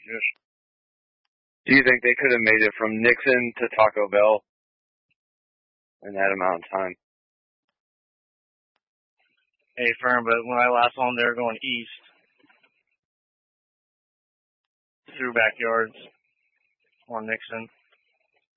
Yes. Do you think they could have made it from Nixon to Taco Bell in that amount of time? Hey, Fern, but when I last saw them, they were going east through backyards on Nixon.